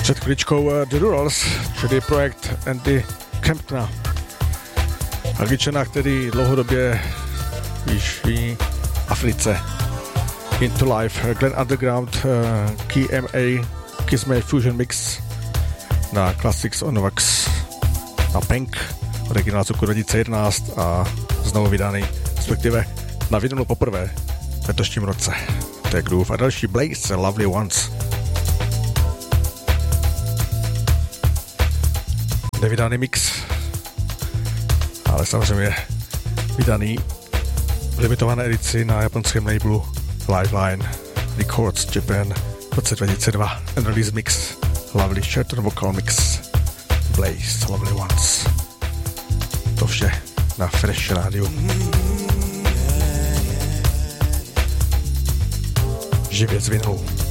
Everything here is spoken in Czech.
Před chvíličkou The Rurals, čili projekt Andy Kemptona, Angličana, který dlouhodobě v Jižní Africe. Into Life, Glen Underground, KMA, Kiss Me Fusion Mix na Classics on Wax, na Pink, originál z roku 2011 a znovu vydaný, respektive na vinylu poprvé v letošním roce. To je Groove a další Blaze, Lovely Ones. Nevydaný mix, ale samozřejmě vydaný v limitované edici na japonském labelu Liveline Records Japan v roce 2002. And release mix, Lovely Shelter Vocal Mix, Blaze, Lovely Ones. To vše na Fresh Radio. Živě z vinylu.